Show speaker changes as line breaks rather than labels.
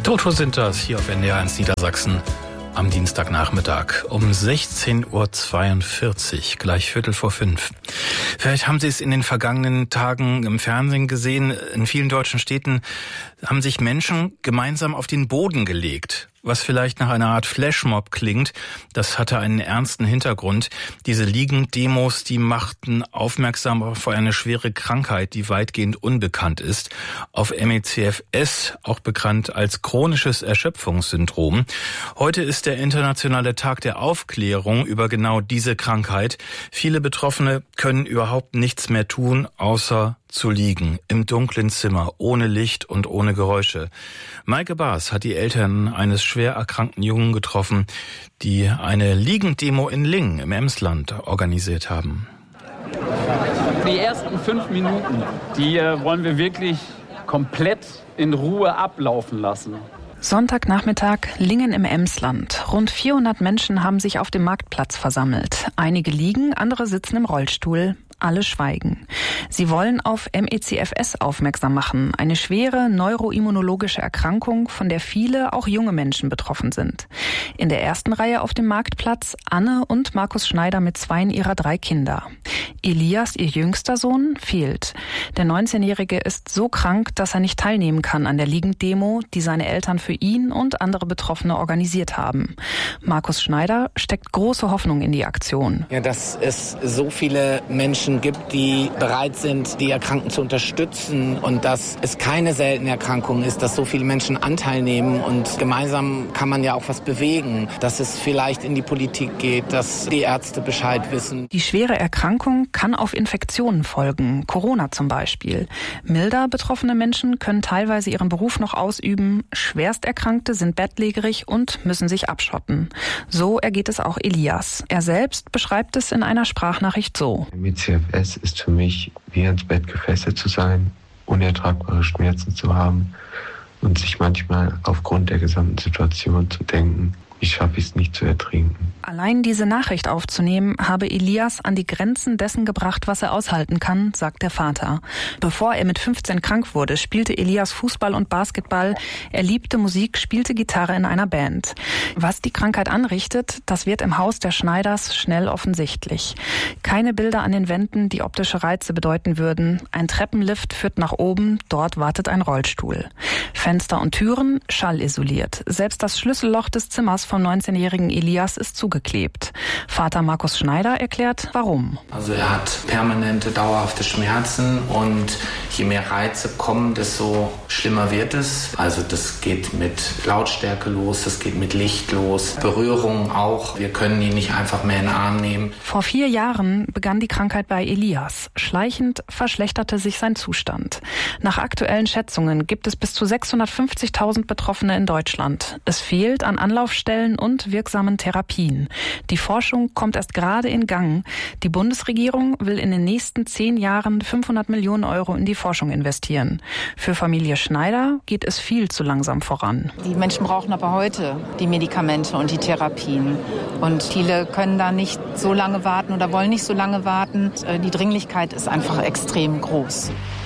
Toto sind das hier auf NDR 1 Niedersachsen am Dienstagnachmittag um 16.42 Uhr, gleich 4:45. Vielleicht haben Sie es in den vergangenen Tagen im Fernsehen gesehen. In vielen deutschen Städten haben sich Menschen gemeinsam auf den Boden gelegt. Was vielleicht nach einer Art Flashmob klingt, das hatte einen ernsten Hintergrund. Diese Liegendemos, die machten aufmerksam auf eine schwere Krankheit, die weitgehend unbekannt ist, auf ME/CFS, auch bekannt als chronisches Erschöpfungssyndrom. Heute ist der internationale Tag der Aufklärung über genau diese Krankheit. Viele Betroffene können überhaupt nichts mehr tun, außer zu liegen, im dunklen Zimmer, ohne Licht und ohne Geräusche. Maike Baas hat die Eltern eines schwer erkrankten Jungen getroffen, die eine Liegendemo in Lingen im Emsland organisiert haben.
Die ersten 5 Minuten, die wollen wir wirklich komplett in Ruhe ablaufen lassen.
Sonntagnachmittag, Lingen im Emsland. Rund 400 Menschen haben sich auf dem Marktplatz versammelt. Einige liegen, andere sitzen im Rollstuhl. Alle schweigen. Sie wollen auf ME/CFS aufmerksam machen, eine schwere neuroimmunologische Erkrankung, von der viele, auch junge Menschen betroffen sind. In der ersten Reihe auf dem Marktplatz Anne und Markus Schneider mit 2 ihrer 3 Kinder. Elias, ihr jüngster Sohn, fehlt. Der 19-Jährige ist so krank, dass er nicht teilnehmen kann an der Liegendemo, die seine Eltern für ihn und andere Betroffene organisiert haben. Markus Schneider steckt große Hoffnung in die Aktion.
Ja, dass es so viele Menschen gibt, die bereit sind, die Erkrankten zu unterstützen und dass es keine seltene Erkrankung ist, dass so viele Menschen Anteil nehmen und gemeinsam kann man ja auch was bewegen, dass es vielleicht in die Politik geht, dass die Ärzte Bescheid wissen.
Die schwere Erkrankung kann auf Infektionen folgen, Corona zum Beispiel. Milder betroffene Menschen können teilweise ihren Beruf noch ausüben, Schwersterkrankte sind bettlägerig und müssen sich abschotten. So ergeht es auch Elias. Er selbst beschreibt es in einer Sprachnachricht so.
ME/CFS ist für mich wie ans Bett gefesselt zu sein, unertragbare Schmerzen zu haben und sich manchmal aufgrund der gesamten Situation zu denken, wie schaffe ich es nicht zu ertrinken.
Allein diese Nachricht aufzunehmen, habe Elias an die Grenzen dessen gebracht, was er aushalten kann, sagt der Vater. Bevor er mit 15 krank wurde, spielte Elias Fußball und Basketball. Er liebte Musik, spielte Gitarre in einer Band. Was die Krankheit anrichtet, das wird im Haus der Schneiders schnell offensichtlich. Keine Bilder an den Wänden, die optische Reize bedeuten würden. Ein Treppenlift führt nach oben, dort wartet ein Rollstuhl. Fenster und Türen schallisoliert. Selbst das Schlüsselloch des Zimmers vom 19-jährigen Elias ist zugeklebt. Vater Markus Schneider erklärt, warum.
Also er hat permanente, dauerhafte Schmerzen und je mehr Reize kommen, desto schlimmer wird es. Also das geht mit Lautstärke los, das geht mit Licht los, Berührung auch. Wir können ihn nicht einfach mehr in den Arm nehmen.
Vor 4 Jahren begann die Krankheit bei Elias. Schleichend verschlechterte sich sein Zustand. Nach aktuellen Schätzungen gibt es bis zu 650.000 Betroffene in Deutschland. Es fehlt an Anlaufstellen und wirksamen Therapien. Die Forschung kommt erst gerade in Gang. Die Bundesregierung will in den nächsten 10 Jahren 500 Millionen Euro in die Forschung investieren. Für Familie Schneider geht es viel zu langsam voran.
Die Menschen brauchen aber heute die Medikamente und die Therapien. Und viele können da nicht so lange warten oder wollen nicht so lange warten. Die Dringlichkeit ist einfach extrem groß.